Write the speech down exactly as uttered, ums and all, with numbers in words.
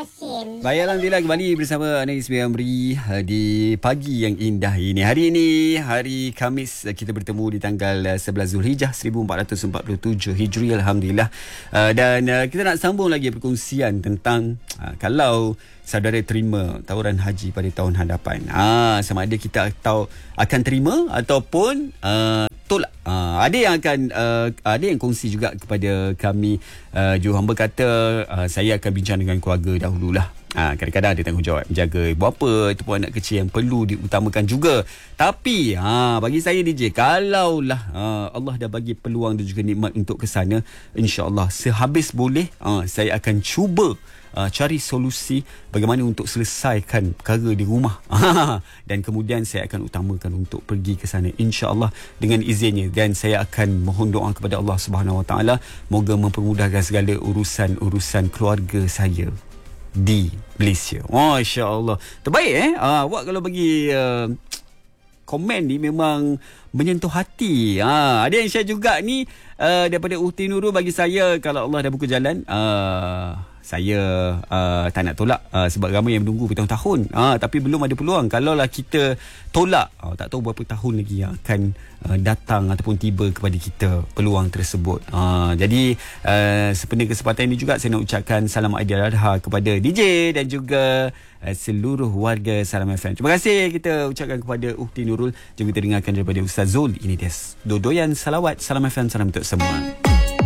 Hashim. Baik, Alhamdulillah kembali bersama Anaïs Amri di pagi yang indah ini. Hari ini, hari Khamis, kita bertemu di tanggal sebelas Zulhijjah seribu empat ratus empat puluh tujuh Hijri, Alhamdulillah. Dan kita nak sambung lagi perkongsian tentang kalau saudara terima tawaran haji pada tahun hadapan, ah, sama ada kita tahu akan terima ataupun uh, tolak. Uh, ada yang akan uh, ada yang kongsi juga kepada kami. Uh, Ju hamba kata uh, saya akan bincang dengan keluarga dahululah. Ha, kadang-kadang ada tanggungjawab menjaga ibu bapa ataupun anak kecil yang perlu diutamakan juga. Tapi ha, bagi saya D J, kalaulah ha, Allah dah bagi peluang dan juga nikmat untuk ke sana, insya-Allah sehabis boleh ha, saya akan cuba Uh, cari solusi bagaimana untuk selesaikan perkara di rumah. Dan kemudian saya akan utamakan untuk pergi ke sana, insya-Allah dengan izinnya. Dan saya akan mohon doa kepada Allah Subhanahu Wa Taala, moga mempermudahkan segala urusan-urusan keluarga saya di Malaysia. Masya-Allah. Terbaik eh. Uh, awak kalau bagi uh, komen ni memang menyentuh hati. Ha, ada yang share juga ni uh, daripada Uhti Nurul. Bagi saya, kalau Allah dah buka jalan, uh, saya uh, tak nak tolak uh, sebab ramai yang menunggu bertahun-tahun. Uh, tapi belum ada peluang. Kalaulah kita tolak, uh, tak tahu berapa tahun lagi yang akan uh, datang ataupun tiba kepada kita peluang tersebut. Uh, jadi uh, sepenuh kesempatan ini juga saya nak ucapkan salam Aidiladha kepada D J dan juga uh, seluruh warga Salam F M. Terima kasih kita ucapkan kepada Uhti Nurul. Jom kita dengarkan daripada Ustaz Zul. Ini dia Dodoyan Salawat Salam F M. Salam untuk semua.